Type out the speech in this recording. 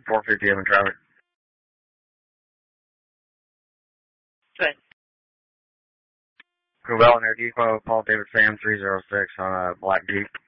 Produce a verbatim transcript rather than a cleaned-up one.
four fifty in traffic. Good. Covell and Air Depot, Paul David Sam three zero six on a black Jeep.